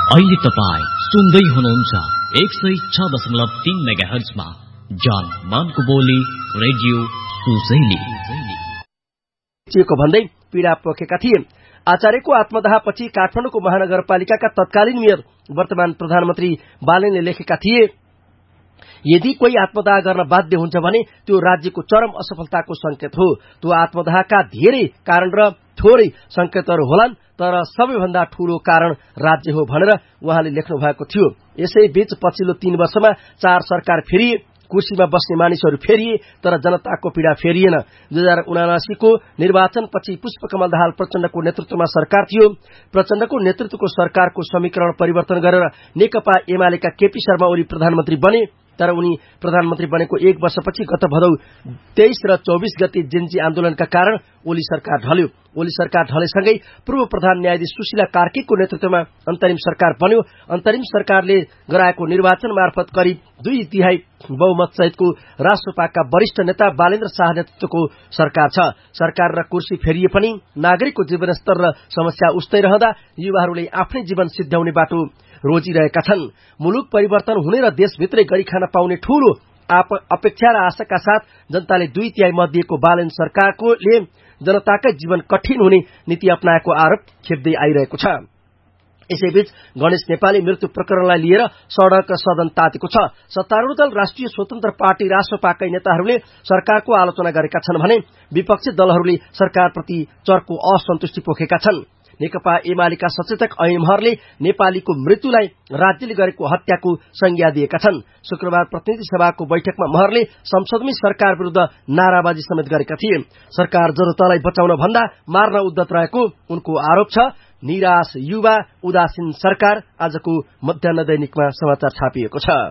अहिले तपाईँ सुन्दै हुनुहुन्छ 106.3 मेगाहर्जमा जान मानको बोली रेडियो सुजैली भन्दै पीडा पोखेका थिए। आचार्यको आत्मदाहपछि काठमाडौँको महानगरपालिकाका तत्कालीन मेयर वर्तमान प्रधानमन्त्री बालेनले लेखेका थिए, यदि कोही आत्मदाह गर्न बाध्य हुन्छ भने त्यो राज्यको चरम असफलताको संकेत हो। त्यो आत्मदाहका धेरै कारण र थोरै संकेतहरू होलान्, तर सबैभन्दा ठूलो कारण राज्य हो भनेर उहाँले लेख्नु भएको थियो। यसैबीच पछिल्लो 3 वर्षमा 4 सरकार फेरिए, कुर्सीमा बस्ने मानिसहरू फेरिए, तर जनताको पीडा फेरिएन। 2079 को निर्वाचनपछि पुष्पकमल दाहाल प्रचण्डको नेतृत्वमा सरकार थियो। प्रचण्डको नेतृत्वको सरकारको समीकरण परिवर्तन गरेर नेकपा एमालेका केपी शर्मा ओली प्रधानमन्त्री बने, तर उनी प्रधानमन्त्री बनेको 1 वर्षपछि गत भदौ 23 र 24 गते जेन्जी आन्दोलनका कारण ओली सरकार ढल्यो। ओली सरकार ढलेसँगै पूर्व प्रधान न्यायाधीश सुशीला कार्कीको नेतृत्वमा अन्तरिम सरकार बन्यो। अन्तरिम सरकारले गराएको निर्वाचन मार्फत करिब 2/3 बहुमत सहितको राष्ट्रपाका वरिष्ठ नेता बालेन्द्र शाह नेतृत्वको सरकार छ। सरकार र कुर्सी फेरिए पनि नागरिकको जीवनस्तर र समस्या उस्तै रहँदा युवाहरूले आफ्नै जीवन सिद्ध्याउने बाटो रोजिरहेका छन्। मुलुक परिवर्तन हुने र देशभित्रै गरी खान पाउने ठूलो अपेक्षा र आशाका साथ जनताले 2/3 मत दिएको बालेन सरकारले जनताकै जीवन कठिन हुने नीति अपनाएको आरोप खेप्दै आइरहेको छ। यसैबीच गणेश नेपाली मृत्यु प्रकरणलाई लिएर सडक सदन तातेको छ। सत्तारूढ दल राष्ट्रिय स्वतन्त्र पार्टी राष्ट्रपाकै नेताहरूले सरकारको आलोचना गरेका छन् भने विपक्षी दलहरूले सरकारप्रति चर्को असन्तुष्टि पोखेका छन्। नेकपा एमालेका सचेतक ऐमहरले नेपालीको मृत्युलाई राज्यले गरेको हत्याको संज्ञा दिएका छन्। शुक्रबार प्रतिनिधि सभाको बैठकमा महरले संसदमै सरकार विरुद्ध नाराबाजी समेत गरेका थिए। सरकार जनतालाई बचाउन भन्दा मार्न उद्यत रहेको उनको आरोप छ। निराश युवा, उदासीन सरकार, आजको मध्याह्न दैनिकमा समाचार छापिएको छ।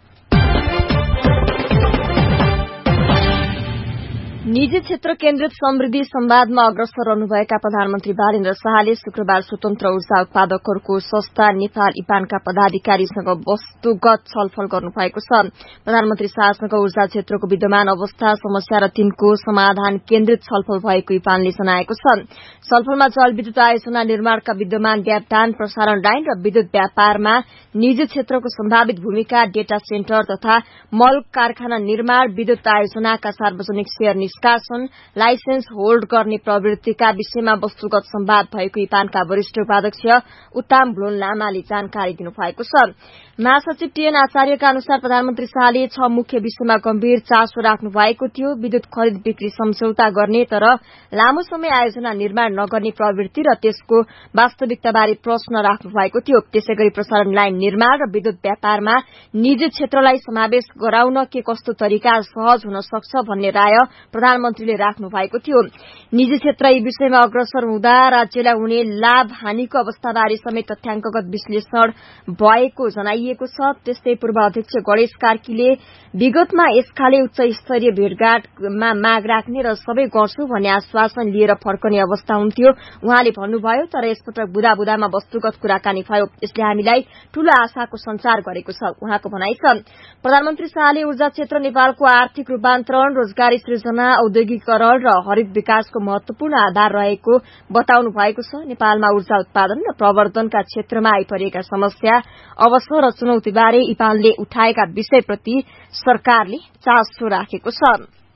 निजी क्षेत्र केन्द्रित समृद्धि संवादमा अग्रसर रहनुभएका प्रधानमन्त्री बालेन्द्र शाहले शुक्रबार स्वतन्त्र ऊर्जा उत्पादकहरूको संस्था नेपाल इपानका पदाधिकारीसँग वस्तुगत छलफल गर्नुभएको छ। प्रधानमन्त्री शाहसँग ऊर्जा क्षेत्रको विद्यमान अवस्था, समस्या र तिनको समाधान केन्द्रित छलफल भएको इपानले जनाएको छ। छलफलमा जलविद्युत आयोजना निर्माणका विद्यमान व्यापदान, प्रसारण लाइन र विद्युत व्यापारमा निजी क्षेत्रको सम्भावित भूमिका, डेटा सेन्टर तथा मल कारखाना निर्माण, विद्युत आयोजनाका सार्वजनिक शेयर निष्कासन, लाइसेन्स होल्ड गर्ने प्रवृत्तिका विषयमा वस्तुगत संवाद भएको इपानका वरिष्ठ उपाध्यक्ष उत्तम भ्लोन लामाले जानकारी दिनुभएको छ। महासचिव टीएन आचार्यका अनुसार प्रधानमन्त्री शाहले 6 मुख्य विषयमा गम्भीर चासो राख्नु भएको थियो। विद्युत खरिद बिक्री सम्झौता गर्ने तर लामो समय आयोजना निर्माण नगर्ने प्रवृत्ति र त्यसको वास्तविकताबारे प्रश्न राख्नु भएको थियो। त्यसैगरी प्रसारण लाइन निर्माण र विद्युत व्यापारमा निजी क्षेत्रलाई समावेश गराउन के कस्तो तरिका सहज हुन सक्छ भन्ने राय प्रधानमन्त्रीले राख्नु भएको थियो। निजी क्षेत्र यी विषयमा अग्रसर हुँदा राज्यलाई हुने लाभ हानिको अवस्थाबारे समेत तथ्याङ्कगत विश्लेषण भएको जनाइएको छ। त्यस्तै पूर्व अध्यक्ष गणेश कार्कीले विगतमा यसखाले उच्च स्तरीय भेटघाटमा माग राख्ने र सबै गर्छु भन्ने आश्वासन लिएर फर्कने अवस्था हुन्थ्यो उहाँले भन्नुभयो। तर यसपटक बुदाबुदामा वस्तुगत कुराकानी भयो, यसले हामीलाई ठूलो आशाको संचार गरेको छ उहाँको भनाइ छ। प्रधानमन्त्री शाहले ऊर्जा क्षेत्र नेपालको आर्थिक रूपान्तरण, रोजगारी सृजना, औद्योगिकरण र हरित विकासको महत्वपूर्ण आधार रहेको बताउनु भएको छ। नेपालमा ऊर्जा उत्पादन र प्रवर्धनका क्षेत्रमा आइपरेका समस्या, अवसर र चुनौतीबारे इपानले उठाएका विषयप्रति सरकारले चासो राखेको छ।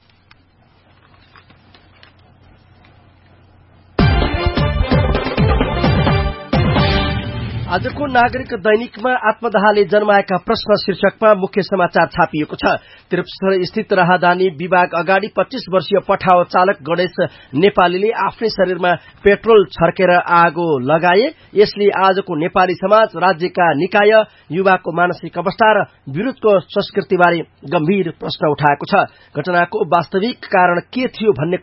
आजको नागरिक दैनिकमा आत्मदाहले जन्माएका प्रश्न शीर्षकमा मुख्य समाचार छापिएको छ। त्रिपुरा स्थित राहदानी विभाग अगाडि 25 वर्षीय पठाओ चालक गणेश नेपालीले आफ्नै शरीरमा पेट्रोल छर्केर आगो लगाए। यसले आजको नेपाली समाज, राज्यका निकाय, युवाको मानसिक अवस्था र विरोधको संस्कृतिबारे गम्भीर प्रश्न उठाएको छ। घटनाको वास्तविक कारण के थियो भन्ने